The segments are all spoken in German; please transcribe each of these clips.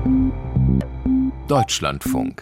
Deutschlandfunk.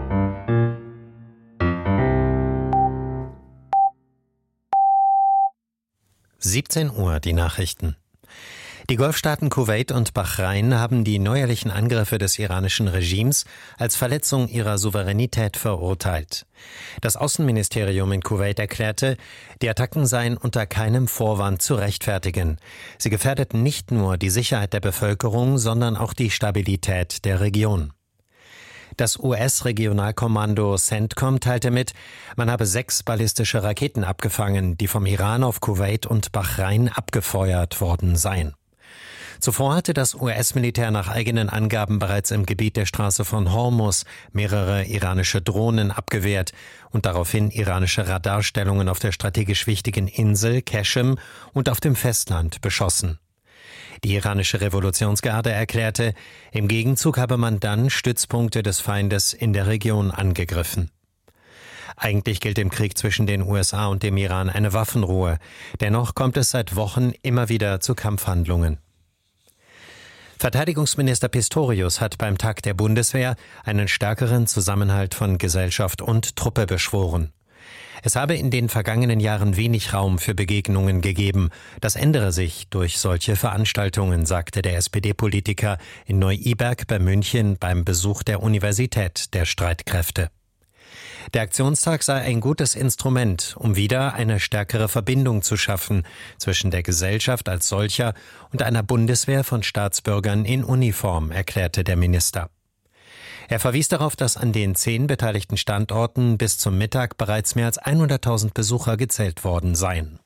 Uhr, die Nachrichten. Die Golfstaaten Kuwait und Bahrain haben die neuerlichen Angriffe des iranischen Regimes als Verletzung ihrer Souveränität verurteilt. Das Außenministerium in Kuwait erklärte, die Attacken seien unter keinem Vorwand zu rechtfertigen. Sie gefährdeten nicht nur die Sicherheit der Bevölkerung, sondern auch die Stabilität der Region. Das US-Regionalkommando CENTCOM teilte mit, man habe 6 ballistische Raketen abgefangen, die vom Iran auf Kuwait und Bahrain abgefeuert worden seien. Zuvor hatte das US-Militär nach eigenen Angaben bereits im Gebiet der Straße von Hormuz mehrere iranische Drohnen abgewehrt und daraufhin iranische Radarstellungen auf der strategisch wichtigen Insel Qashem und auf dem Festland beschossen. Die iranische Revolutionsgarde erklärte, im Gegenzug habe man dann Stützpunkte des Feindes in der Region angegriffen. Eigentlich gilt im Krieg zwischen den USA und dem Iran eine Waffenruhe. Dennoch kommt es seit Wochen immer wieder zu Kampfhandlungen. Verteidigungsminister Pistorius hat beim Tag der Bundeswehr einen stärkeren Zusammenhalt von Gesellschaft und Truppe beschworen. Es habe in den vergangenen Jahren wenig Raum für Begegnungen gegeben. Das ändere sich durch solche Veranstaltungen, sagte der SPD-Politiker in Neu-Iberg bei München beim Besuch der Universität der Streitkräfte. Der Aktionstag sei ein gutes Instrument, um wieder eine stärkere Verbindung zu schaffen zwischen der Gesellschaft als solcher und einer Bundeswehr von Staatsbürgern in Uniform, erklärte der Minister. Er verwies darauf, dass an den 10 beteiligten Standorten bis zum Mittag bereits mehr als 100.000 Besucher gezählt worden seien.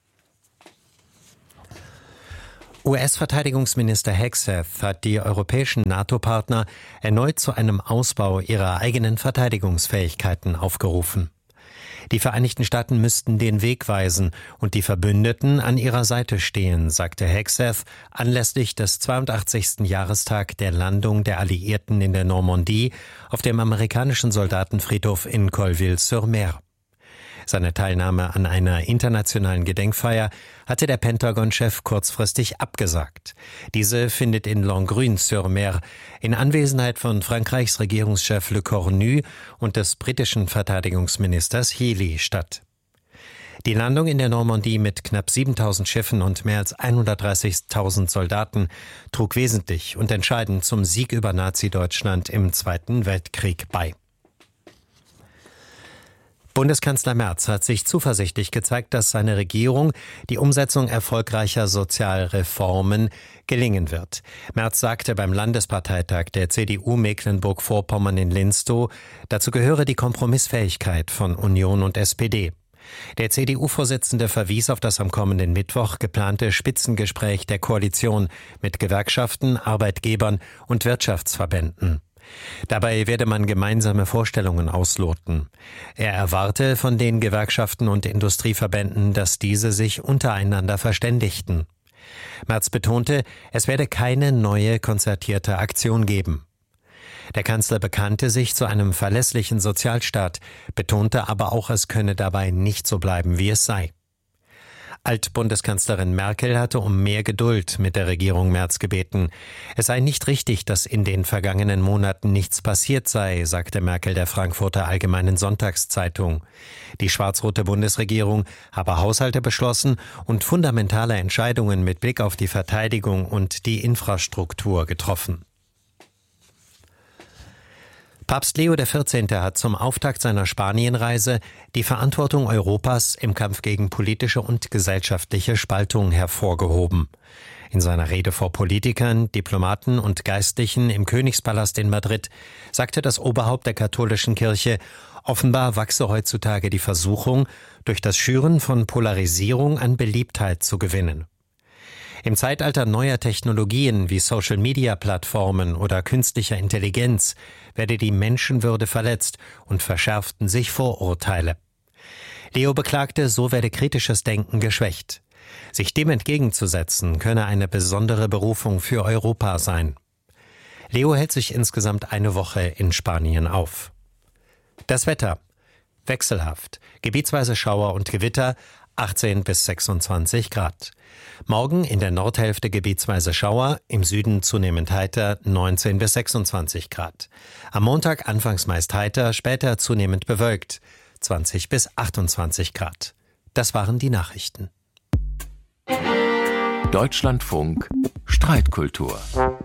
US-Verteidigungsminister Hegseth hat die europäischen NATO-Partner erneut zu einem Ausbau ihrer eigenen Verteidigungsfähigkeiten aufgerufen. Die Vereinigten Staaten müssten den Weg weisen und die Verbündeten an ihrer Seite stehen, sagte Hegseth anlässlich des 82. Jahrestag der Landung der Alliierten in der Normandie auf dem amerikanischen Soldatenfriedhof in Colleville-sur-Mer. Seine Teilnahme an einer internationalen Gedenkfeier hatte der Pentagon-Chef kurzfristig abgesagt. Diese findet in Langrune-sur-Mer in Anwesenheit von Frankreichs Regierungschef Le Cornu und des britischen Verteidigungsministers Healey statt. Die Landung in der Normandie mit knapp 7.000 Schiffen und mehr als 130.000 Soldaten trug wesentlich und entscheidend zum Sieg über Nazi-Deutschland im Zweiten Weltkrieg bei. Bundeskanzler Merz hat sich zuversichtlich gezeigt, dass seine Regierung die Umsetzung erfolgreicher Sozialreformen gelingen wird. Merz sagte beim Landesparteitag der CDU Mecklenburg-Vorpommern in Linstow, dazu gehöre die Kompromissfähigkeit von Union und SPD. Der CDU-Vorsitzende verwies auf das am kommenden Mittwoch geplante Spitzengespräch der Koalition mit Gewerkschaften, Arbeitgebern und Wirtschaftsverbänden. Dabei werde man gemeinsame Vorstellungen ausloten. Er erwarte von den Gewerkschaften und Industrieverbänden, dass diese sich untereinander verständigten. Merz betonte, es werde keine neue konzertierte Aktion geben. Der Kanzler bekannte sich zu einem verlässlichen Sozialstaat, betonte aber auch, es könne dabei nicht so bleiben, wie es sei. Altbundeskanzlerin Merkel hatte um mehr Geduld mit der Regierung Merz gebeten. Es sei nicht richtig, dass in den vergangenen Monaten nichts passiert sei, sagte Merkel der Frankfurter Allgemeinen Sonntagszeitung. Die schwarz-rote Bundesregierung habe Haushalte beschlossen und fundamentale Entscheidungen mit Blick auf die Verteidigung und die Infrastruktur getroffen. Papst Leo XIV. Hat zum Auftakt seiner Spanienreise die Verantwortung Europas im Kampf gegen politische und gesellschaftliche Spaltung hervorgehoben. In seiner Rede vor Politikern, Diplomaten und Geistlichen im Königspalast in Madrid sagte das Oberhaupt der katholischen Kirche, offenbar wachse heutzutage die Versuchung, durch das Schüren von Polarisierung an Beliebtheit zu gewinnen. Im Zeitalter neuer Technologien wie Social-Media-Plattformen oder künstlicher Intelligenz werde die Menschenwürde verletzt und verschärften sich Vorurteile. Leo beklagte, so werde kritisches Denken geschwächt. Sich dem entgegenzusetzen, könne eine besondere Berufung für Europa sein. Leo hält sich insgesamt eine Woche in Spanien auf. Das Wetter. Wechselhaft. Gebietsweise Schauer und Gewitter. 18 bis 26 Grad. Morgen in der Nordhälfte gebietsweise Schauer, im Süden zunehmend heiter, 19 bis 26 Grad. Am Montag anfangs meist heiter, später zunehmend bewölkt, 20 bis 28 Grad. Das waren die Nachrichten. Deutschlandfunk Streitkultur.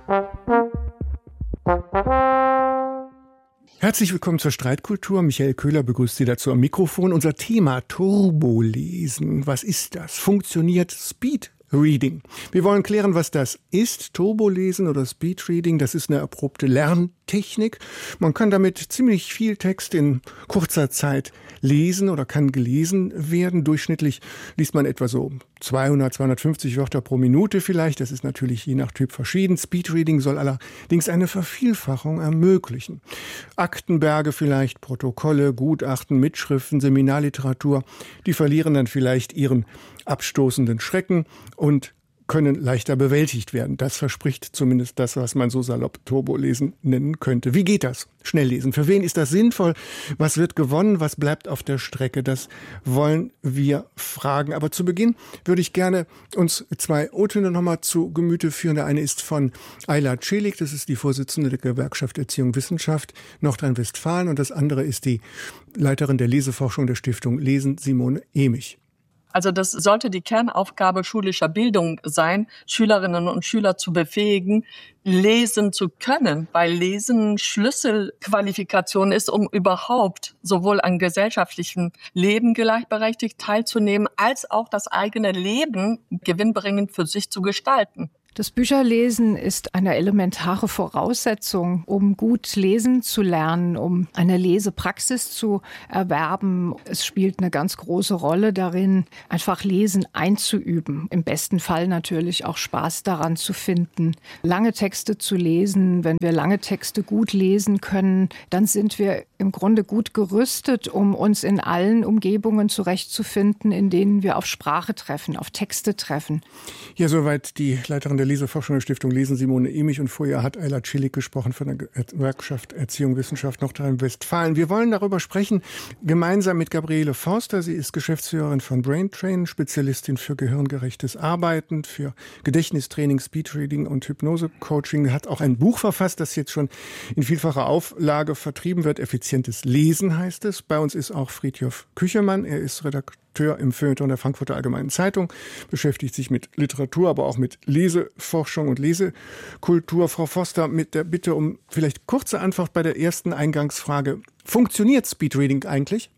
Herzlich willkommen zur Streitkultur. Michael Köhler begrüßt Sie dazu am Mikrofon. Unser Thema Turbolesen. Was ist das? Funktioniert Speedreading? Wir wollen klären, was das ist. Turbolesen oder Speedreading, das ist eine erprobte Lerntechnik. Man kann damit ziemlich viel Text in kurzer Zeit lesen oder kann gelesen werden. Durchschnittlich liest man etwa so 200, 250 Wörter pro Minute vielleicht. Das ist natürlich je nach Typ verschieden. Speedreading soll allerdings eine Vervielfachung ermöglichen. Aktenberge vielleicht, Protokolle, Gutachten, Mitschriften, Seminarliteratur, die verlieren dann vielleicht ihren abstoßenden Schrecken und können leichter bewältigt werden. Das verspricht zumindest das, was man so salopp Turbolesen nennen könnte. Wie geht das? Schnelllesen. Für wen ist das sinnvoll? Was wird gewonnen? Was bleibt auf der Strecke? Das wollen wir fragen. Aber zu Beginn würde ich gerne uns zwei O-Töne nochmal zu Gemüte führen. Der eine ist von Ayla Celik, das ist die Vorsitzende der Gewerkschaft Erziehung Wissenschaft Nordrhein-Westfalen. Und das andere ist die Leiterin der Leseforschung der Stiftung Lesen, Simone Emich. Also das sollte die Kernaufgabe schulischer Bildung sein, Schülerinnen und Schüler zu befähigen, lesen zu können, weil Lesen Schlüsselqualifikation ist, um überhaupt sowohl an gesellschaftlichem Leben gleichberechtigt teilzunehmen, als auch das eigene Leben gewinnbringend für sich zu gestalten. Das Bücherlesen ist eine elementare Voraussetzung, um gut lesen zu lernen, um eine Lesepraxis zu erwerben. Es spielt eine ganz große Rolle darin, einfach Lesen einzuüben. Im besten Fall natürlich auch Spaß daran zu finden, lange Texte zu lesen. Wenn wir lange Texte gut lesen können, dann sind wir im Grunde gut gerüstet, um uns in allen Umgebungen zurechtzufinden, in denen wir auf Sprache treffen, auf Texte treffen. Ja, soweit die Leiterin der Leseforschung der Stiftung Lesen, Simone Emich, und vorher hat Ayla Celik gesprochen von der Gewerkschaft Erziehung Wissenschaft Nordrhein-Westfalen. Wir wollen darüber sprechen, gemeinsam mit Gabriele Forster. Sie ist Geschäftsführerin von Braintrain, Spezialistin für gehirngerechtes Arbeiten, für Gedächtnistraining, Speedreading und Hypnose-Coaching. Hat auch ein Buch verfasst, das jetzt schon in vielfacher Auflage vertrieben wird. Effizientes Lesen heißt es. Bei uns ist auch Friedhof Küchemann. Er ist Redakteur im Feuilleton der Frankfurter Allgemeinen Zeitung, beschäftigt sich mit Literatur, aber auch mit Leseforschung und Lesekultur. Frau Forster, mit der Bitte um vielleicht kurze Antwort bei der ersten Eingangsfrage. Funktioniert Speedreading eigentlich?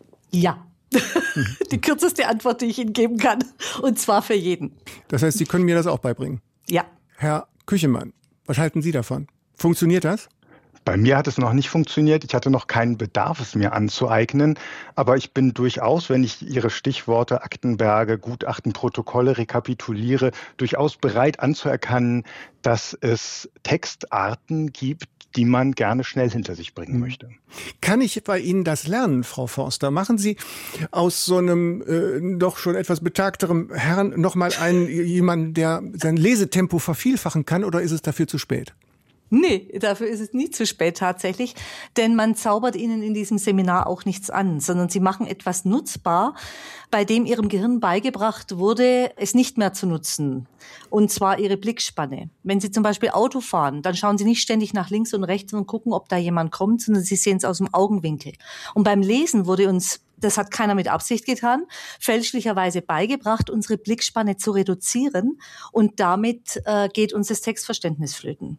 Ja. Die kürzeste Antwort, die ich Ihnen geben kann. Und zwar für jeden. Das heißt, Sie können mir das auch beibringen? Ja. Herr Küchemann, was halten Sie davon? Funktioniert das? Bei mir hat es noch nicht funktioniert. Ich hatte noch keinen Bedarf, es mir anzueignen. Aber ich bin durchaus, wenn ich Ihre Stichworte Aktenberge, Gutachten, Protokolle rekapituliere, durchaus bereit anzuerkennen, dass es Textarten gibt, die man gerne schnell hinter sich bringen möchte. Kann ich bei Ihnen das lernen, Frau Forster? Machen Sie aus so einem doch schon etwas betagterem Herrn nochmal jemanden, der sein Lesetempo vervielfachen kann, oder ist es dafür zu spät? Nee, dafür ist es nie zu spät tatsächlich, denn man zaubert ihnen in diesem Seminar auch nichts an, sondern sie machen etwas nutzbar, bei dem ihrem Gehirn beigebracht wurde, es nicht mehr zu nutzen, und zwar ihre Blickspanne. Wenn Sie zum Beispiel Auto fahren, dann schauen Sie nicht ständig nach links und rechts und gucken, ob da jemand kommt, sondern Sie sehen es aus dem Augenwinkel. Und beim Lesen wurde uns, das hat keiner mit Absicht getan, fälschlicherweise beigebracht, unsere Blickspanne zu reduzieren, und damit geht uns das Textverständnis flöten.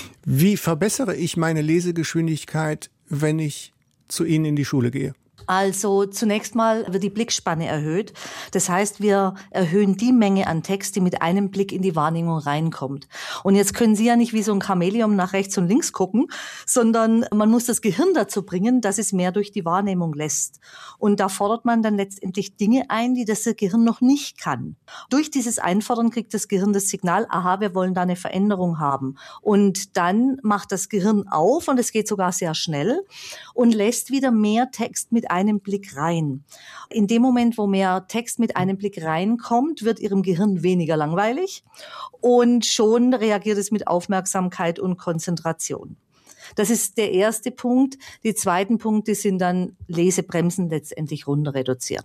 Wie verbessere ich meine Lesegeschwindigkeit, wenn ich zu Ihnen in die Schule gehe? Also zunächst mal wird die Blickspanne erhöht. Das heißt, wir erhöhen die Menge an Text, die mit einem Blick in die Wahrnehmung reinkommt. Und jetzt können Sie ja nicht wie so ein Chamäleon nach rechts und links gucken, sondern man muss das Gehirn dazu bringen, dass es mehr durch die Wahrnehmung lässt. Und da fordert man dann letztendlich Dinge ein, die das Gehirn noch nicht kann. Durch dieses Einfordern kriegt das Gehirn das Signal, aha, wir wollen da eine Veränderung haben. Und dann macht das Gehirn auf, und es geht sogar sehr schnell, und lässt wieder mehr Text mit einem Blick rein. In dem Moment, wo mehr Text mit einem Blick reinkommt, wird Ihrem Gehirn weniger langweilig, und schon reagiert es mit Aufmerksamkeit und Konzentration. Das ist der erste Punkt. Die zweiten Punkte sind dann Lesebremsen letztendlich runter reduzieren.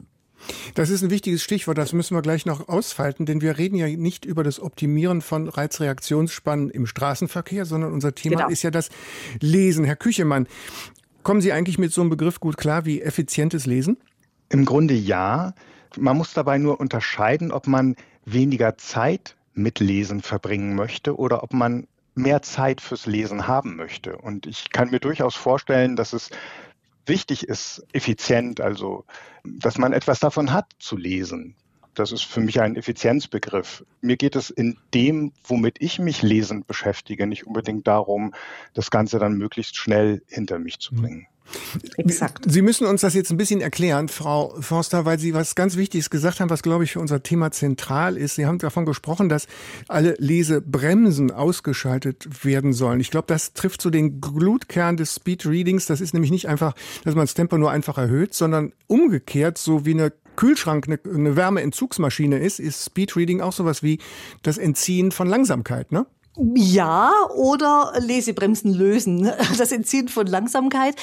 Das ist ein wichtiges Stichwort, das müssen wir gleich noch ausfalten, denn wir reden ja nicht über das Optimieren von Reizreaktionsspannen im Straßenverkehr, sondern unser Thema ist ja das Lesen. Herr Küchemann, kommen Sie eigentlich mit so einem Begriff gut klar wie effizientes Lesen? Im Grunde ja. Man muss dabei nur unterscheiden, ob man weniger Zeit mit Lesen verbringen möchte oder ob man mehr Zeit fürs Lesen haben möchte. Und ich kann mir durchaus vorstellen, dass es wichtig ist, effizient, also dass man etwas davon hat zu lesen. Das ist für mich ein Effizienzbegriff. Mir geht es in dem, womit ich mich lesend beschäftige, nicht unbedingt darum, das Ganze dann möglichst schnell hinter mich zu bringen. Exakt. Sie müssen uns das jetzt ein bisschen erklären, Frau Forster, weil Sie was ganz Wichtiges gesagt haben, was, glaube ich, für unser Thema zentral ist. Sie haben davon gesprochen, dass alle Lesebremsen ausgeschaltet werden sollen. Ich glaube, das trifft so den Glutkern des Speedreadings. Das ist nämlich nicht einfach, dass man das Tempo nur einfach erhöht, sondern umgekehrt, so wie eine Kühlschrank eine Wärmeentzugsmaschine ist Speedreading auch sowas wie das Entziehen von Langsamkeit, ne? Ja, oder Lesebremsen lösen, das Entziehen von Langsamkeit.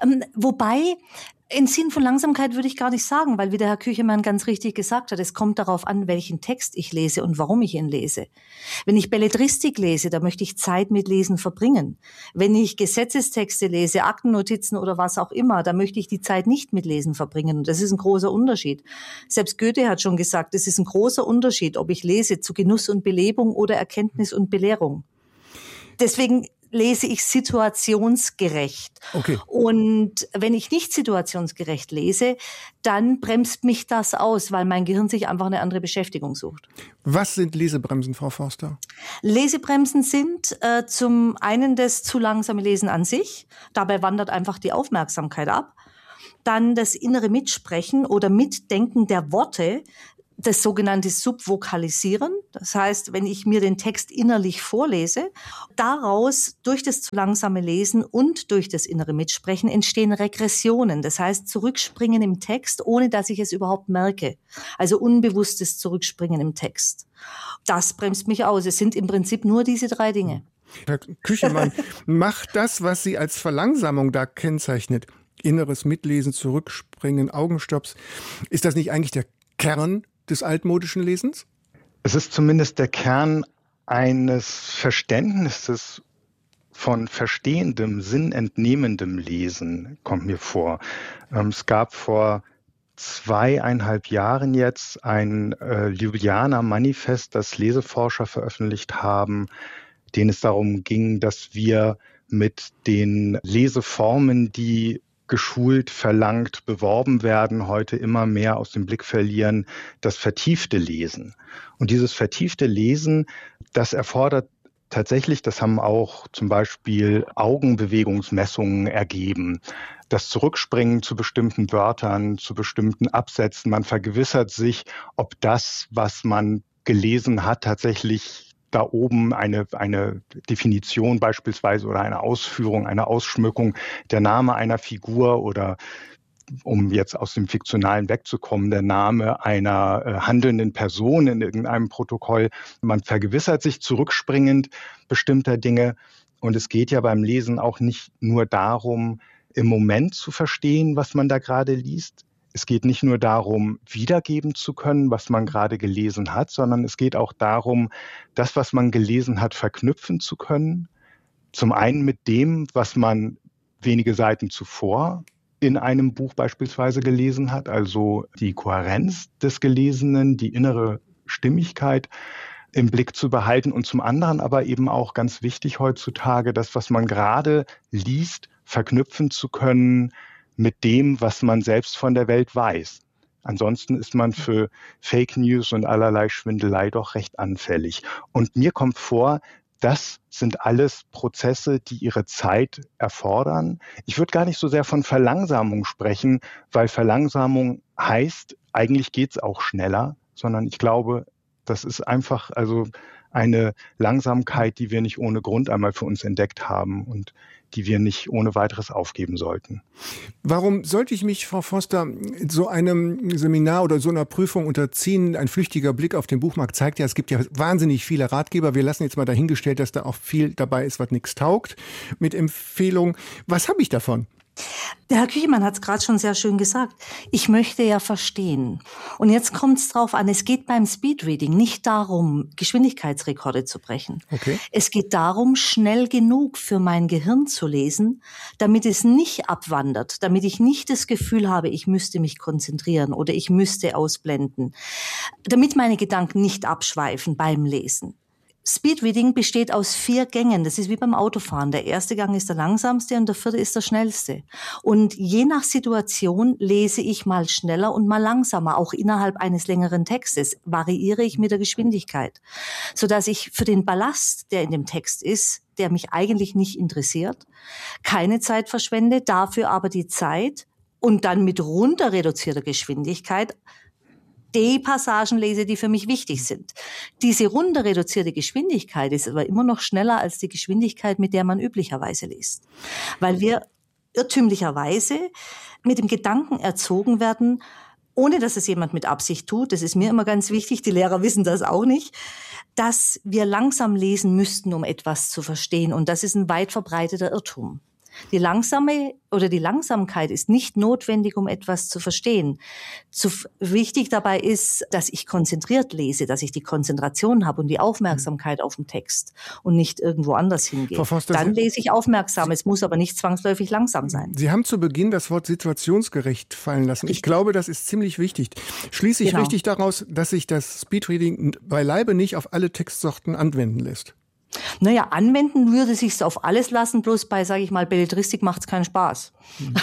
Wobei, Entziehen von Langsamkeit würde ich gar nicht sagen, weil wie der Herr Küchemann ganz richtig gesagt hat, es kommt darauf an, welchen Text ich lese und warum ich ihn lese. Wenn ich Belletristik lese, da möchte ich Zeit mit Lesen verbringen. Wenn ich Gesetzestexte lese, Aktennotizen oder was auch immer, da möchte ich die Zeit nicht mit Lesen verbringen. Und das ist ein großer Unterschied. Selbst Goethe hat schon gesagt, es ist ein großer Unterschied, ob ich lese zu Genuss und Belebung oder Erkenntnis und Belehrung. Deswegen lese ich situationsgerecht. Okay. Und wenn ich nicht situationsgerecht lese, dann bremst mich das aus, weil mein Gehirn sich einfach eine andere Beschäftigung sucht. Was sind Lesebremsen, Frau Forster? Lesebremsen sind zum einen das zu langsame Lesen an sich. Dabei wandert einfach die Aufmerksamkeit ab. Dann das innere Mitsprechen oder Mitdenken der Worte, das sogenannte Subvokalisieren. Das heißt, wenn ich mir den Text innerlich vorlese, daraus durch das zu langsame Lesen und durch das innere Mitsprechen entstehen Regressionen. Das heißt, Zurückspringen im Text, ohne dass ich es überhaupt merke. Also unbewusstes Zurückspringen im Text. Das bremst mich aus. Es sind im Prinzip nur diese 3 Dinge. Herr Küchemann, macht das, was Sie als Verlangsamung da kennzeichnet, inneres Mitlesen, Zurückspringen, Augenstopps, ist das nicht eigentlich der Kern des altmodischen Lesens? Es ist zumindest der Kern eines Verständnisses von verstehendem, sinnentnehmendem Lesen, kommt mir vor. Es gab vor 2,5 Jahren jetzt ein Ljubljana Manifest, das Leseforscher veröffentlicht haben, denen es darum ging, dass wir mit den Leseformen, die geschult, verlangt, beworben werden, heute immer mehr aus dem Blick verlieren, das vertiefte Lesen. Und dieses vertiefte Lesen, das erfordert tatsächlich, das haben auch zum Beispiel Augenbewegungsmessungen ergeben, das Zurückspringen zu bestimmten Wörtern, zu bestimmten Absätzen. Man vergewissert sich, ob das, was man gelesen hat, tatsächlich da oben eine Definition beispielsweise oder eine Ausführung, eine Ausschmückung, der Name einer Figur oder, um jetzt aus dem Fiktionalen wegzukommen, der Name einer handelnden Person in irgendeinem Protokoll. Man vergewissert sich zurückspringend bestimmter Dinge. Und es geht ja beim Lesen auch nicht nur darum, im Moment zu verstehen, was man da gerade liest. Es geht nicht nur darum, wiedergeben zu können, was man gerade gelesen hat, sondern es geht auch darum, das, was man gelesen hat, verknüpfen zu können. Zum einen mit dem, was man wenige Seiten zuvor in einem Buch beispielsweise gelesen hat, also die Kohärenz des Gelesenen, die innere Stimmigkeit im Blick zu behalten und zum anderen aber eben auch ganz wichtig heutzutage, das, was man gerade liest, verknüpfen zu können mit dem, was man selbst von der Welt weiß. Ansonsten ist man für Fake News und allerlei Schwindelei doch recht anfällig. Und mir kommt vor, das sind alles Prozesse, die ihre Zeit erfordern. Ich würde gar nicht so sehr von Verlangsamung sprechen, weil Verlangsamung heißt, eigentlich geht's auch schneller, sondern ich glaube, das ist einfach also eine Langsamkeit, die wir nicht ohne Grund einmal für uns entdeckt haben und die wir nicht ohne weiteres aufgeben sollten. Warum sollte ich mich, Frau Forster, so einem Seminar oder so einer Prüfung unterziehen? Ein flüchtiger Blick auf den Buchmarkt zeigt ja, es gibt ja wahnsinnig viele Ratgeber. Wir lassen jetzt mal dahingestellt, dass da auch viel dabei ist, was nichts taugt, mit Empfehlungen. Was habe ich davon? Der Herr Küchemann hat es gerade schon sehr schön gesagt. Ich möchte ja verstehen. Und jetzt kommt es drauf an, es geht beim Speedreading nicht darum, Geschwindigkeitsrekorde zu brechen. Okay. Es geht darum, schnell genug für mein Gehirn zu lesen, damit es nicht abwandert, damit ich nicht das Gefühl habe, ich müsste mich konzentrieren oder ich müsste ausblenden, damit meine Gedanken nicht abschweifen beim Lesen. Speedreading besteht aus 4 Gängen. Das ist wie beim Autofahren. Der erste Gang ist der langsamste und der 4. ist der schnellste. Und je nach Situation lese ich mal schneller und mal langsamer. Auch innerhalb eines längeren Textes variiere ich mit der Geschwindigkeit, sodass ich für den Ballast, der in dem Text ist, der mich eigentlich nicht interessiert, keine Zeit verschwende, dafür aber die Zeit und dann mit runter reduzierter Geschwindigkeit die Passagen lese, die für mich wichtig sind. Diese runter reduzierte Geschwindigkeit ist aber immer noch schneller als die Geschwindigkeit, mit der man üblicherweise liest. Weil wir irrtümlicherweise mit dem Gedanken erzogen werden, ohne dass es jemand mit Absicht tut, das ist mir immer ganz wichtig, die Lehrer wissen das auch nicht, dass wir langsam lesen müssten, um etwas zu verstehen. Und das ist ein weit verbreiteter Irrtum. Die Langsamkeit ist nicht notwendig, um etwas zu verstehen. Wichtig dabei ist, dass ich konzentriert lese, dass ich die Konzentration habe und die Aufmerksamkeit auf den Text und nicht irgendwo anders hingehe. Frau Foster, dann lese ich aufmerksam. Es muss aber nicht zwangsläufig langsam sein. Sie haben zu Beginn das Wort situationsgerecht fallen lassen. Ich glaube, das ist ziemlich wichtig. Schließe ich richtig daraus, dass sich das Speedreading beileibe nicht auf alle Textsorten anwenden lässt? Naja, anwenden würde sich's auf alles lassen, bloß bei, sage ich mal, Belletristik macht's keinen Spaß.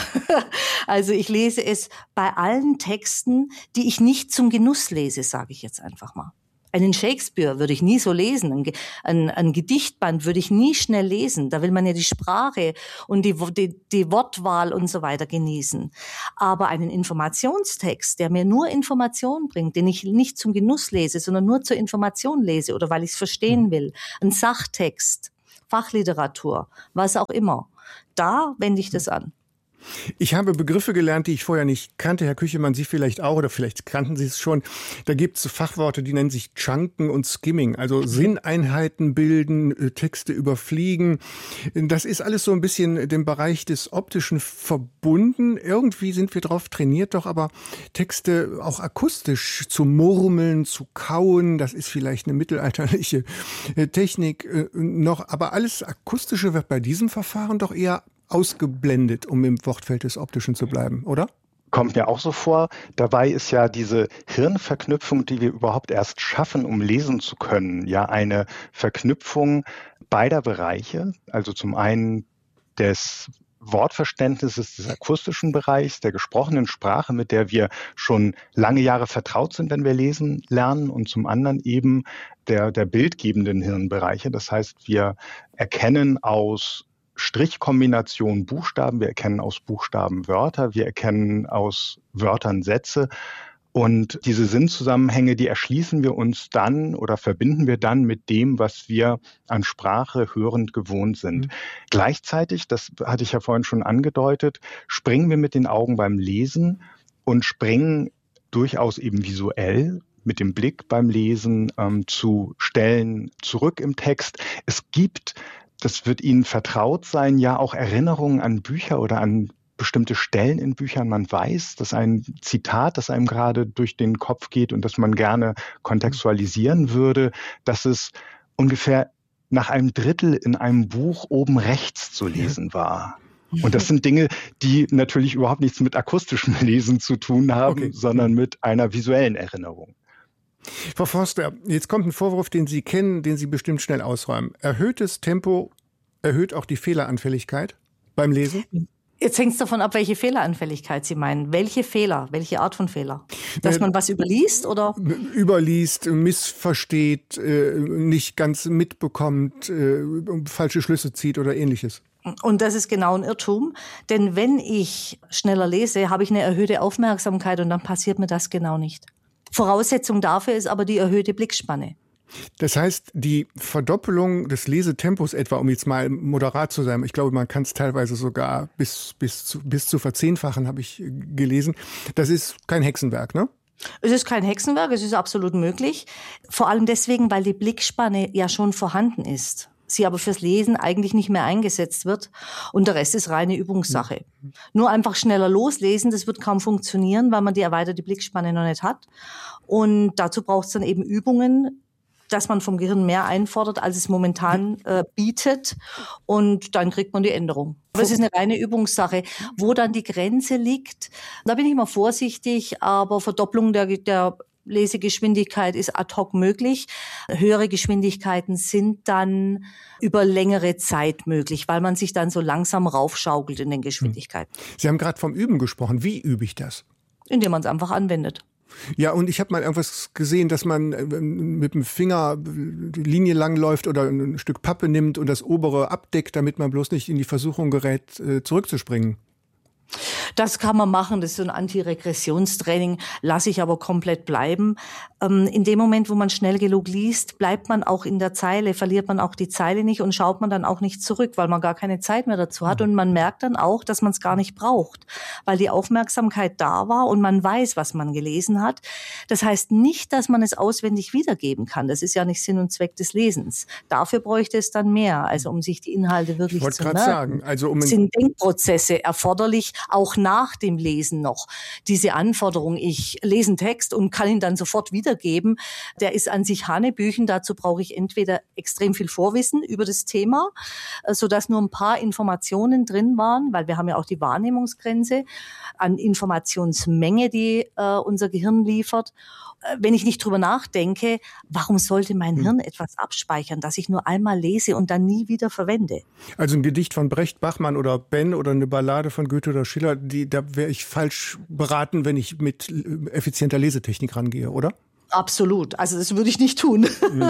Also ich lese es bei allen Texten, die ich nicht zum Genuss lese, sage ich jetzt einfach mal. Einen Shakespeare würde ich nie so lesen, ein Gedichtband würde ich nie schnell lesen. Da will man ja die Sprache und die Wortwahl und so weiter genießen. Aber einen Informationstext, der mir nur Information bringt, den ich nicht zum Genuss lese, sondern nur zur Information lese oder weil ich es verstehen will, ein Sachtext, Fachliteratur, was auch immer, da wende ich das an. Ich habe Begriffe gelernt, die ich vorher nicht kannte. Herr Küchemann, Sie vielleicht auch, oder vielleicht kannten Sie es schon. Da gibt es Fachworte, die nennen sich Chunken und Skimming, also Sinneinheiten bilden, Texte überfliegen. Das ist alles so ein bisschen dem Bereich des Optischen verbunden. Irgendwie sind wir drauf trainiert, doch aber Texte auch akustisch zu murmeln, zu kauen, das ist vielleicht eine mittelalterliche Technik noch. Aber alles Akustische wird bei diesem Verfahren doch eher ausgeblendet, um im Wortfeld des Optischen zu bleiben, oder? Kommt mir auch so vor. Dabei ist ja diese Hirnverknüpfung, die wir überhaupt erst schaffen, um lesen zu können, ja eine Verknüpfung beider Bereiche. Also zum einen des Wortverständnisses des akustischen Bereichs, der gesprochenen Sprache, mit der wir schon lange Jahre vertraut sind, wenn wir lesen lernen, und zum anderen eben der bildgebenden Hirnbereiche. Das heißt, wir erkennen aus Strichkombination Buchstaben, wir erkennen aus Buchstaben Wörter, wir erkennen aus Wörtern Sätze. Und diese Sinnzusammenhänge, die erschließen wir uns dann oder verbinden wir dann mit dem, was wir an Sprache hörend gewohnt sind. Gleichzeitig, das hatte ich ja vorhin schon angedeutet, springen wir mit den Augen beim Lesen und springen durchaus eben visuell mit dem Blick beim Lesen zu Stellen zurück im Text. Es gibt, das wird Ihnen vertraut sein, ja auch Erinnerungen an Bücher oder an bestimmte Stellen in Büchern. Man weiß, dass ein Zitat, das einem gerade durch den Kopf geht und das man gerne kontextualisieren würde, dass es ungefähr nach einem Drittel in einem Buch oben rechts zu lesen war. Und das sind Dinge, die natürlich überhaupt nichts mit akustischem Lesen zu tun haben, sondern mit einer visuellen Erinnerung. Frau Forster, jetzt kommt ein Vorwurf, den Sie kennen, den Sie bestimmt schnell ausräumen. Erhöhtes Tempo erhöht auch die Fehleranfälligkeit beim Lesen? Jetzt hängt es davon ab, welche Fehleranfälligkeit Sie meinen. Welche Fehler? Welche Art von Fehler? Dass man was überliest oder? Überliest, missversteht, nicht ganz mitbekommt, falsche Schlüsse zieht oder Ähnliches. Und das ist genau ein Irrtum, denn wenn ich schneller lese, habe ich eine erhöhte Aufmerksamkeit und dann passiert mir das genau nicht. Voraussetzung dafür ist aber die erhöhte Blickspanne. Das heißt, die Verdoppelung des Lesetempos etwa, um jetzt mal moderat zu sein, ich glaube, man kann es teilweise sogar bis zu verzehnfachen, habe ich gelesen. Das ist kein Hexenwerk, ne? Es ist kein Hexenwerk, es ist absolut möglich. Vor allem deswegen, weil die Blickspanne ja schon vorhanden ist. sie aber fürs Lesen eigentlich nicht mehr eingesetzt wird und der Rest ist reine Übungssache. Nur einfach schneller loslesen, das wird kaum funktionieren, weil man die erweiterte Blickspanne noch nicht hat. Und dazu braucht es dann eben Übungen, dass man vom Gehirn mehr einfordert, als es momentan bietet. Und dann kriegt man die Änderung. Aber es ist eine reine Übungssache. Wo dann die Grenze liegt, da bin ich mal vorsichtig, aber Verdopplung der Lesegeschwindigkeit ist ad hoc möglich. Höhere Geschwindigkeiten sind dann über längere Zeit möglich, weil man sich dann so langsam raufschaukelt in den Geschwindigkeiten. Sie haben gerade vom Üben gesprochen. Wie übe ich das? Indem man es einfach anwendet. Ja, und ich habe mal irgendwas gesehen, dass man mit dem Finger die Linie lang läuft oder ein Stück Pappe nimmt und das obere abdeckt, damit man bloß nicht in die Versuchung gerät, zurückzuspringen. Das kann man machen, das ist so ein Antiregressionstraining, lasse ich aber komplett bleiben. In dem Moment, wo man schnell genug liest, bleibt man auch in der Zeile, verliert man auch die Zeile nicht und schaut man dann auch nicht zurück, weil man gar keine Zeit mehr dazu hat. Und man merkt dann auch, dass man es gar nicht braucht, weil die Aufmerksamkeit da war und man weiß, was man gelesen hat. Das heißt nicht, dass man es auswendig wiedergeben kann. Das ist ja nicht Sinn und Zweck des Lesens. Dafür bräuchte es dann mehr, also um sich die Inhalte wirklich zu merken. Sagen, also sind Denkprozesse erforderlich, auch nach dem Lesen noch. Diese Anforderung, ich lese einen Text und kann ihn dann sofort wiedergeben, der ist an sich Hanebüchen. Dazu brauche ich entweder extrem viel Vorwissen über das Thema, sodass nur ein paar Informationen drin waren, weil wir haben ja auch die Wahrnehmungsgrenze an Informationsmenge, die unser Gehirn liefert. Wenn ich nicht drüber nachdenke, warum sollte mein Hirn etwas abspeichern, das ich nur einmal lese und dann nie wieder verwende? Also ein Gedicht von Brecht, Bachmann oder Ben oder eine Ballade von Goethe oder Schiller, da wäre ich falsch beraten, wenn ich mit effizienter Lesetechnik rangehe, oder? Absolut. Also das würde ich nicht tun.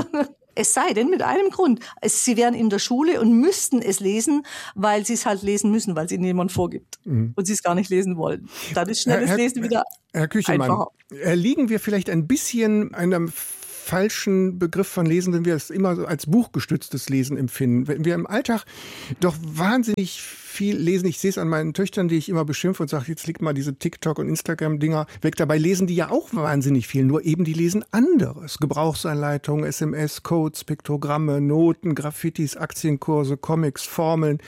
Es sei denn, mit einem Grund. Sie wären in der Schule und müssten es lesen, weil sie es halt lesen müssen, weil es ihnen jemand vorgibt und sie es gar nicht lesen wollen. Dann ist schnelles Lesen wieder Herr Küchelmann, einfacher. Erliegen wir vielleicht ein bisschen einem falschen Begriff von Lesen, wenn wir es immer so als buchgestütztes Lesen empfinden. Wenn wir im Alltag doch wahnsinnig viel lesen, ich sehe es an meinen Töchtern, die ich immer beschimpfe und sage, jetzt legt mal diese TikTok- und Instagram-Dinger weg. Dabei lesen die ja auch wahnsinnig viel, nur eben die lesen anderes. Gebrauchsanleitungen, SMS, Codes, Piktogramme, Noten, Graffitis, Aktienkurse, Comics, Formeln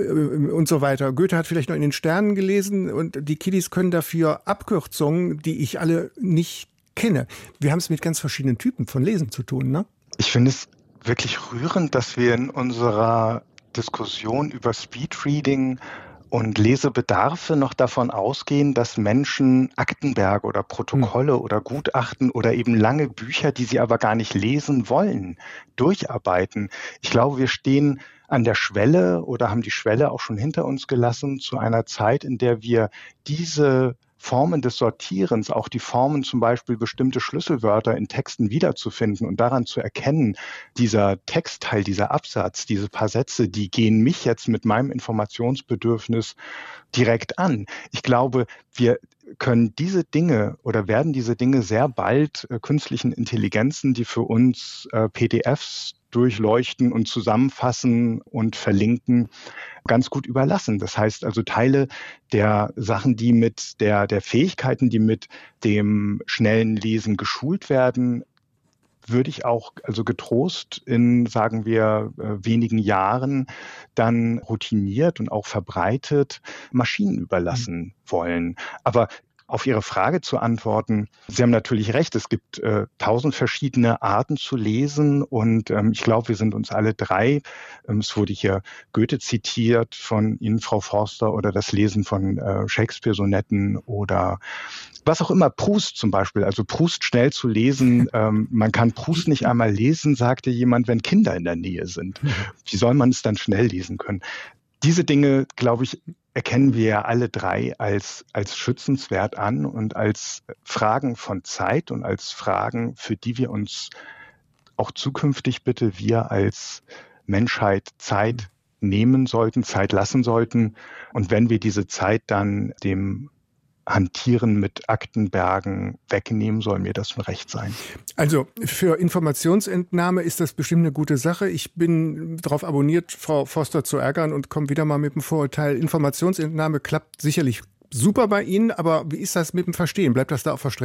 und so weiter. Goethe hat vielleicht noch in den Sternen gelesen und die Kiddies können dafür Abkürzungen, die ich alle nicht kenne. Wir haben es mit ganz verschiedenen Typen von Lesen zu tun, ne? Ich finde es wirklich rührend, dass wir in unserer Diskussion über Speedreading und Lesebedarfe noch davon ausgehen, dass Menschen Aktenberge oder Protokolle oder Gutachten oder eben lange Bücher, die sie aber gar nicht lesen wollen, durcharbeiten. Ich glaube, wir stehen an der Schwelle oder haben die Schwelle auch schon hinter uns gelassen zu einer Zeit, in der wir diese Formen des Sortierens, auch die Formen zum Beispiel bestimmte Schlüsselwörter in Texten wiederzufinden und daran zu erkennen, dieser Textteil, dieser Absatz, diese paar Sätze, die gehen mich jetzt mit meinem Informationsbedürfnis direkt an. Ich glaube, wir können diese Dinge oder werden diese Dinge sehr bald künstlichen Intelligenzen, die für uns PDFs durchleuchten und zusammenfassen und verlinken, ganz gut überlassen. Das heißt also Teile der Sachen, die mit der Fähigkeiten, die mit dem schnellen Lesen geschult werden, würde ich auch also getrost in, sagen wir, wenigen Jahren dann routiniert und auch verbreitet Maschinen überlassen wollen. Aber auf Ihre Frage zu antworten, Sie haben natürlich recht, es gibt 1000 verschiedene Arten zu lesen und ich glaube, wir sind uns alle drei, es wurde hier Goethe zitiert von Ihnen, Frau Forster, oder das Lesen von Shakespeare-Sonetten oder was auch immer, Proust zum Beispiel, also Proust schnell zu lesen. Man kann Proust nicht einmal lesen, sagte jemand, wenn Kinder in der Nähe sind. Wie soll man es dann schnell lesen können? Diese Dinge, glaube ich, erkennen wir ja alle drei als schützenswert an und als Fragen von Zeit und als Fragen, für die wir uns auch zukünftig bitte wir als Menschheit Zeit nehmen sollten, Zeit lassen sollten. Und wenn wir diese Zeit dann dem Hantieren mit Aktenbergen wegnehmen, soll mir das schon recht sein. Also für Informationsentnahme ist das bestimmt eine gute Sache. Ich bin darauf abonniert, Frau Forster zu ärgern und komme wieder mal mit dem Vorurteil. Informationsentnahme klappt sicherlich super bei Ihnen, aber wie ist das mit dem Verstehen? Bleibt das da auf der Strecke?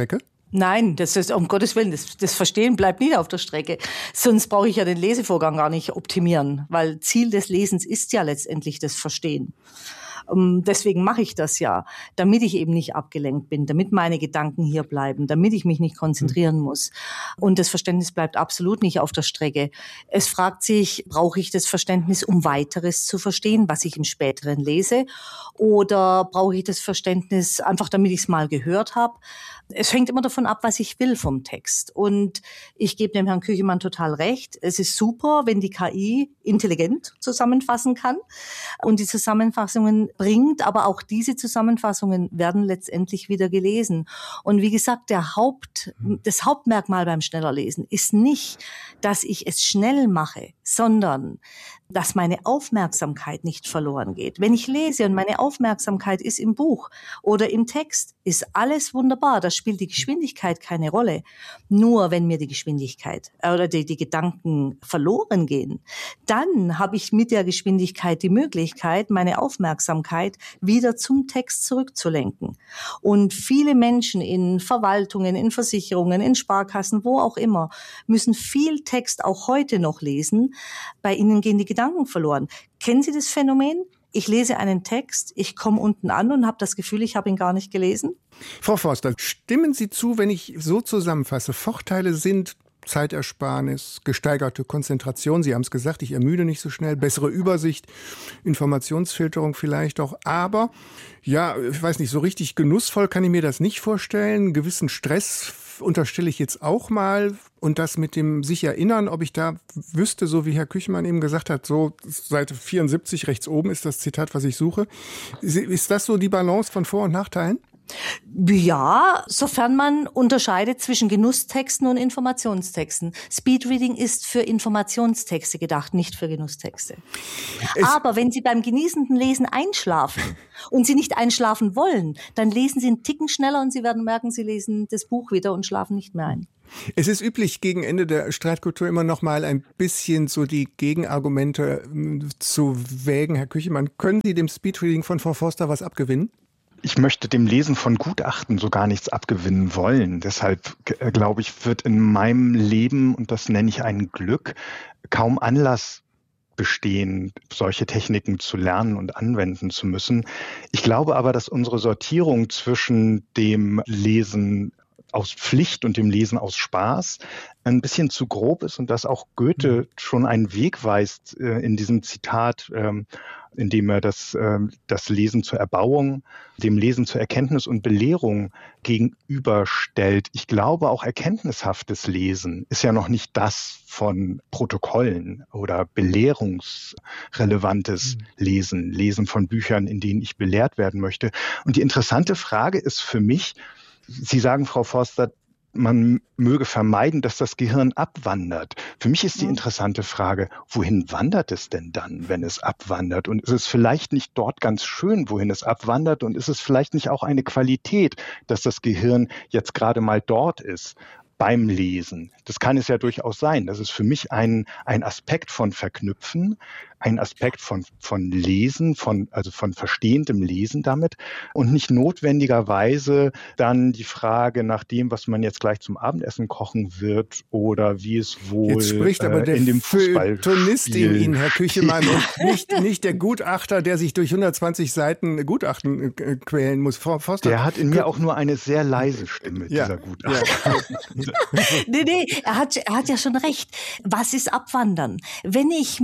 Nein, das ist um Gottes Willen, das Verstehen bleibt nie auf der Strecke. Sonst brauche ich ja den Lesevorgang gar nicht optimieren, weil Ziel des Lesens ist ja letztendlich das Verstehen. Deswegen mache ich das ja, damit ich eben nicht abgelenkt bin, damit meine Gedanken hier bleiben, damit ich mich nicht konzentrieren muss. Und das Verständnis bleibt absolut nicht auf der Strecke. Es fragt sich, brauche ich das Verständnis, um weiteres zu verstehen, was ich im Späteren lese? Oder brauche ich das Verständnis einfach, damit ich es mal gehört habe? Es hängt immer davon ab, was ich will vom Text. Und ich gebe dem Herrn Küchemann total recht. Es ist super, wenn die KI intelligent zusammenfassen kann und die Zusammenfassungen bringt. Aber auch diese Zusammenfassungen werden letztendlich wieder gelesen. Und wie gesagt, das Hauptmerkmal beim Schnellerlesen ist nicht, dass ich es schnell mache, sondern dass meine Aufmerksamkeit nicht verloren geht. Wenn ich lese und meine Aufmerksamkeit ist im Buch oder im Text, ist alles wunderbar. Da spielt die Geschwindigkeit keine Rolle. Nur wenn mir die Geschwindigkeit oder die Gedanken verloren gehen, dann habe ich mit der Geschwindigkeit die Möglichkeit, meine Aufmerksamkeit wieder zum Text zurückzulenken. Und viele Menschen in Verwaltungen, in Versicherungen, in Sparkassen, wo auch immer, müssen viel Text auch heute noch lesen. Bei ihnen gehen die Gedanken verloren. Kennen Sie das Phänomen? Ich lese einen Text, ich komme unten an und habe das Gefühl, ich habe ihn gar nicht gelesen. Frau Forster, stimmen Sie zu, wenn ich so zusammenfasse, Vorteile sind Zeitersparnis, gesteigerte Konzentration, Sie haben es gesagt, ich ermüde nicht so schnell, bessere Übersicht, Informationsfilterung vielleicht auch, aber ja, ich weiß nicht, so richtig genussvoll kann ich mir das nicht vorstellen, einen gewissen Stress unterstelle ich jetzt auch mal und das mit dem sich erinnern, ob ich da wüsste, so wie Herr Küchemann eben gesagt hat, so Seite 74 rechts oben ist das Zitat, was ich suche. Ist das so die Balance von Vor- und Nachteilen? Ja, sofern man unterscheidet zwischen Genusstexten und Informationstexten. Speedreading ist für Informationstexte gedacht, nicht für Genusstexte. Aber wenn Sie beim genießenden Lesen einschlafen und Sie nicht einschlafen wollen, dann lesen Sie einen Ticken schneller und Sie werden merken, Sie lesen das Buch wieder und schlafen nicht mehr ein. Es ist üblich, gegen Ende der Streitkultur immer noch mal ein bisschen so die Gegenargumente zu wägen. Herr Küchemann, können Sie dem Speedreading von Frau Forster was abgewinnen? Ich möchte dem Lesen von Gutachten so gar nichts abgewinnen wollen. Deshalb, glaube ich, wird in meinem Leben, und das nenne ich ein Glück, kaum Anlass bestehen, solche Techniken zu lernen und anwenden zu müssen. Ich glaube aber, dass unsere Sortierung zwischen dem Lesen aus Pflicht und dem Lesen aus Spaß ein bisschen zu grob ist und dass auch Goethe schon einen Weg weist in diesem Zitat, indem er das Lesen zur Erbauung, dem Lesen zur Erkenntnis und Belehrung gegenüberstellt. Ich glaube, auch erkenntnishaftes Lesen ist ja noch nicht das von Protokollen oder belehrungsrelevantes Lesen von Büchern, in denen ich belehrt werden möchte. Und die interessante Frage ist für mich, Sie sagen, Frau Forster, man möge vermeiden, dass das Gehirn abwandert. Für mich ist die interessante Frage, wohin wandert es denn dann, wenn es abwandert? Und ist es vielleicht nicht dort ganz schön, wohin es abwandert? Und ist es vielleicht nicht auch eine Qualität, dass das Gehirn jetzt gerade mal dort ist beim Lesen? Das kann es ja durchaus sein. Das ist für mich ein Aspekt von Verknüpfen, ein Aspekt von Lesen, also von verstehendem Lesen damit und nicht notwendigerweise dann die Frage nach dem, was man jetzt gleich zum Abendessen kochen wird oder wie es wohl jetzt spricht aber der in dem Feuilletonist in Ihnen, Herr Küchemann, und nicht der Gutachter, der sich durch 120 Seiten Gutachten quälen muss. Frau Forster. Der hat in mir auch nur eine sehr leise Stimme, dieser Gutachter. Ja. Nee, er hat ja schon recht. Was ist Abwandern? Wenn ich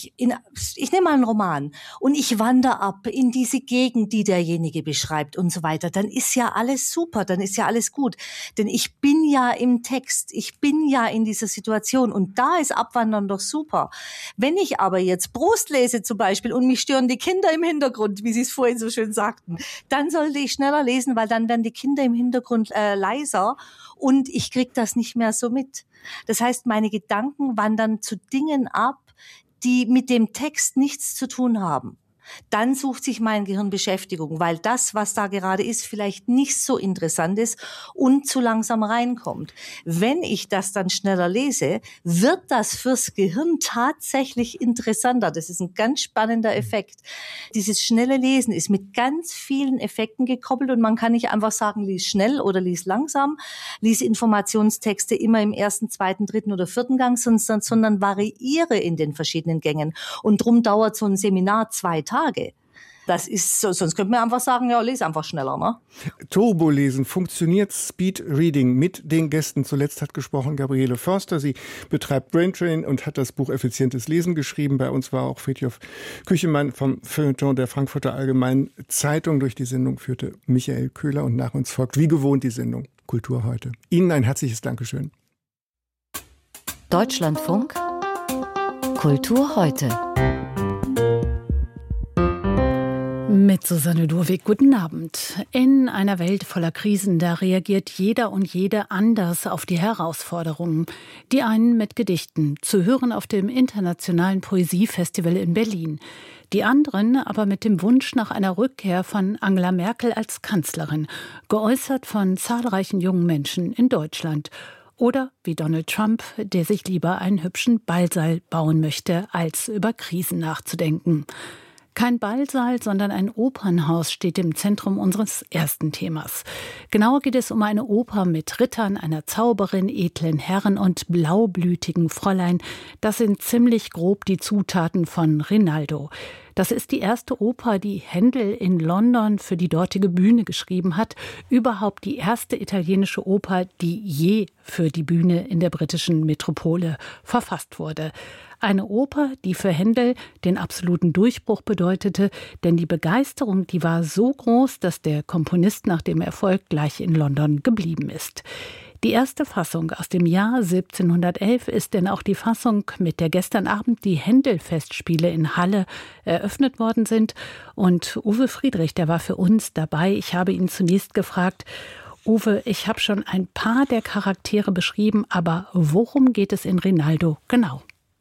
nehme mal einen Roman und ich wandere ab in diese Gegend, die derjenige beschreibt und so weiter, dann ist ja alles super, dann ist ja alles gut. Denn ich bin ja im Text, ich bin ja in dieser Situation und da ist Abwandern doch super. Wenn ich aber jetzt Proust lese zum Beispiel und mich stören die Kinder im Hintergrund, wie Sie es vorhin so schön sagten, dann sollte ich schneller lesen, weil dann werden die Kinder im Hintergrund leiser und ich krieg das nicht mehr so mit. Das heißt, meine Gedanken wandern zu Dingen ab, die mit dem Text nichts zu tun haben. Dann sucht sich mein Gehirn Beschäftigung, weil das, was da gerade ist, vielleicht nicht so interessant ist und zu langsam reinkommt. Wenn ich das dann schneller lese, wird das fürs Gehirn tatsächlich interessanter. Das ist ein ganz spannender Effekt. Dieses schnelle Lesen ist mit ganz vielen Effekten gekoppelt und man kann nicht einfach sagen, lies schnell oder lies langsam, lies Informationstexte immer im ersten, zweiten, dritten oder vierten Gang, sondern variiere in den verschiedenen Gängen. Und drum dauert so ein Seminar 2 Tage. Das ist so, sonst könnte man einfach sagen, ja, lese einfach schneller, ne? Turbolesen, funktioniert Speed Reading mit den Gästen. Zuletzt hat gesprochen Gabriele Förster. Sie betreibt Braintrain und hat das Buch Effizientes Lesen geschrieben. Bei uns war auch Fridtjof Küchemann vom Feuilleton der Frankfurter Allgemeinen Zeitung. Durch die Sendung führte Michael Köhler und nach uns folgt wie gewohnt die Sendung Kultur heute. Ihnen ein herzliches Dankeschön. Deutschlandfunk Kultur heute. Mit Susanne Durwig, guten Abend. In einer Welt voller Krisen, da reagiert jeder und jede anders auf die Herausforderungen. Die einen mit Gedichten, zu hören auf dem Internationalen Poesiefestival in Berlin. Die anderen aber mit dem Wunsch nach einer Rückkehr von Angela Merkel als Kanzlerin, geäußert von zahlreichen jungen Menschen in Deutschland. Oder wie Donald Trump, der sich lieber einen hübschen Ballsaal bauen möchte, als über Krisen nachzudenken. Kein Ballsaal, sondern ein Opernhaus steht im Zentrum unseres ersten Themas. Genauer geht es um eine Oper mit Rittern, einer Zauberin, edlen Herren und blaublütigen Fräulein. Das sind ziemlich grob die Zutaten von Rinaldo. Das ist die erste Oper, die Händel in London für die dortige Bühne geschrieben hat. Überhaupt die erste italienische Oper, die je für die Bühne in der britischen Metropole verfasst wurde. Eine Oper, die für Händel den absoluten Durchbruch bedeutete, denn die Begeisterung, die war so groß, dass der Komponist nach dem Erfolg gleich in London geblieben ist. Die erste Fassung aus dem Jahr 1711 ist denn auch die Fassung, mit der gestern Abend die Händel-Festspiele in Halle eröffnet worden sind. Und Uwe Friedrich, der war für uns dabei. Ich habe ihn zunächst gefragt, Uwe, ich habe schon ein paar der Charaktere beschrieben, aber worum geht es in Rinaldo genau?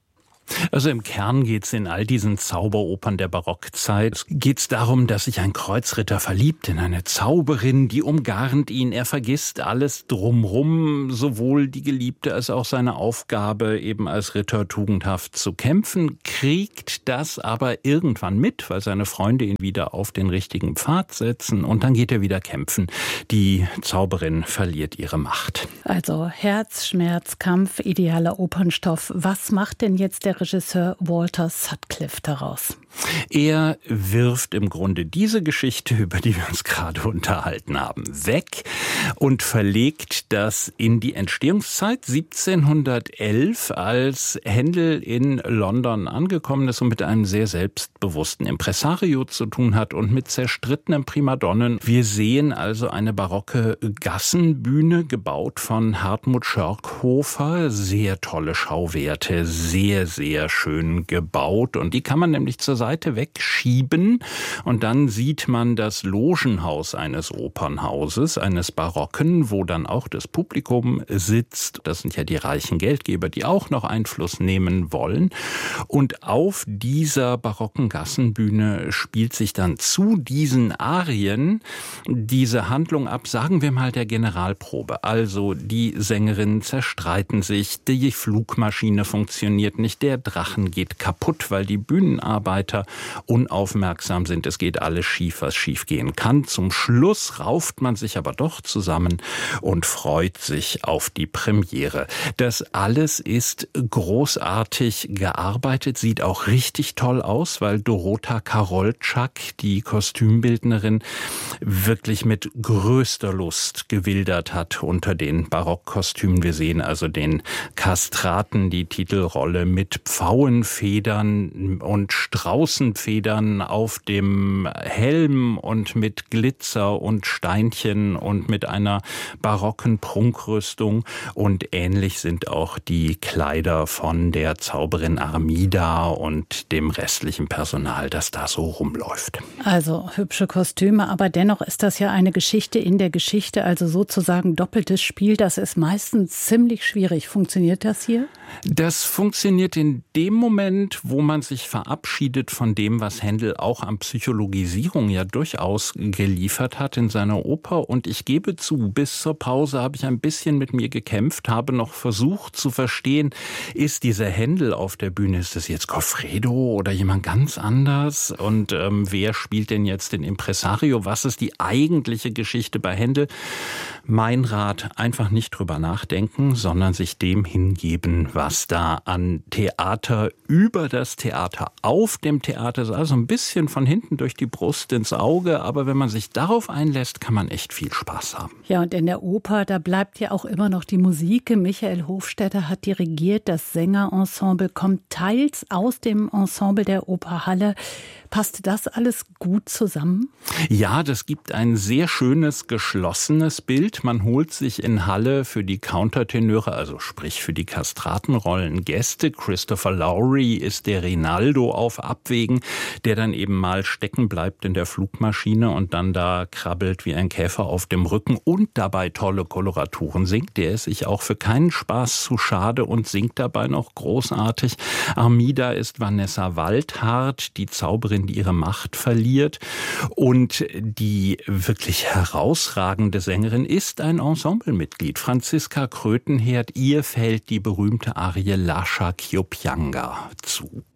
Also im Kern geht's in all diesen Zauberopern der Barockzeit. Geht's darum, dass sich ein Kreuzritter verliebt in eine Zauberin, die umgarnt ihn. Er vergisst alles drumrum, sowohl die Geliebte als auch seine Aufgabe, eben als Ritter tugendhaft zu kämpfen, kriegt das aber irgendwann mit, weil seine Freunde ihn wieder auf den richtigen Pfad setzen und dann geht er wieder kämpfen. Die Zauberin verliert ihre Macht. Also Herz, Schmerz, Kampf, idealer Opernstoff. Was macht denn jetzt der Regisseur Walter Sutcliffe daraus? Er wirft im Grunde diese Geschichte, über die wir uns gerade unterhalten haben, weg und verlegt das in die Entstehungszeit 1711, als Händel in London angekommen ist und mit einem sehr selbstbewussten Impresario zu tun hat und mit zerstrittenen Primadonnen. Wir sehen also eine barocke Gassenbühne, gebaut von Hartmut Schörkhofer. Sehr tolle Schauwerte, sehr, sehr schön gebaut. Und die kann man nämlich zur Seite wegschieben. Und dann sieht man das Logenhaus eines Opernhauses, eines Barocken, wo dann auch das Publikum sitzt. Das sind ja die reichen Geldgeber, die auch noch Einfluss nehmen wollen. Und auf dieser barocken Gassenbühne spielt sich dann zu diesen Arien diese Handlung ab, sagen wir mal, der Generalprobe. Also die Sängerinnen zerstreiten sich, die Flugmaschine funktioniert nicht, der Drachen geht kaputt, weil die Bühnenarbeiter unaufmerksam sind. Es geht alles schief, was schief gehen kann. Zum Schluss rauft man sich aber doch zusammen und freut sich auf die Premiere. Das alles ist großartig gearbeitet, sieht auch richtig toll aus, weil Dorota Karolczak, die Kostümbildnerin, wirklich mit größter Lust gewildert hat unter den Barockkostümen. Wir sehen also den Kastraten, die Titelrolle mit Pfauenfedern und Straußenfedern auf dem Helm und mit Glitzer und Steinchen und mit einer barocken Prunkrüstung. Und ähnlich sind auch die Kleider von der Zauberin Armida und dem restlichen Personal, das da so rumläuft. Also hübsche Kostüme, aber dennoch ist das ja eine Geschichte in der Geschichte, also sozusagen doppeltes Spiel. Das ist meistens ziemlich schwierig. Funktioniert das hier? Das funktioniert in in dem Moment, wo man sich verabschiedet von dem, was Händel auch an Psychologisierung ja durchaus geliefert hat in seiner Oper. Und ich gebe zu, bis zur Pause habe ich ein bisschen mit mir gekämpft, habe noch versucht zu verstehen, ist dieser Händel auf der Bühne, ist das jetzt Goffredo oder jemand ganz anders? Und wer spielt denn jetzt den Impresario? Was ist die eigentliche Geschichte bei Händel? Mein Rat, einfach nicht drüber nachdenken, sondern sich dem hingeben, was da an Theater über das Theater auf dem Theater ist. Also ein bisschen von hinten durch die Brust ins Auge. Aber wenn man sich darauf einlässt, kann man echt viel Spaß haben. Ja, und in der Oper, da bleibt ja auch immer noch die Musik. Michael Hofstetter hat dirigiert. Das Sängerensemble kommt teils aus dem Ensemble der Operhalle. Passte das alles gut zusammen? Ja, das gibt ein sehr schönes, geschlossenes Bild. Man holt sich in Halle für die Countertenöre, also sprich für die Kastratenrollen, Gäste. Christopher Lowry ist der Rinaldo auf Abwägen, der dann eben mal stecken bleibt in der Flugmaschine und dann da krabbelt wie ein Käfer auf dem Rücken und dabei tolle Koloraturen singt. Der ist sich auch für keinen Spaß zu schade und singt dabei noch großartig. Armida ist Vanessa Waldhardt, die Zauberin, die ihre Macht verliert. Und die wirklich herausragende Sängerin ist ein Ensemblemitglied, Franziska Krötenherd. Ihr fällt die berühmte Arie Lascia Chioppianga zu.